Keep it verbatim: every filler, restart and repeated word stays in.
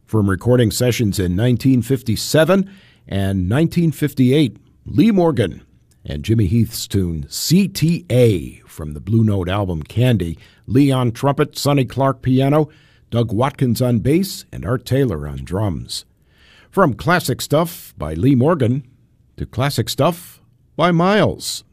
From recording sessions in nineteen fifty-seven and nineteen fifty-eight, Lee Morgan and Jimmy Heath's tune C T A from the Blue Note album Candy. Lee on trumpet, Sonny Clark piano, Doug Watkins on bass, and Art Taylor on drums. From classic stuff by Lee Morgan to classic stuff by Miles.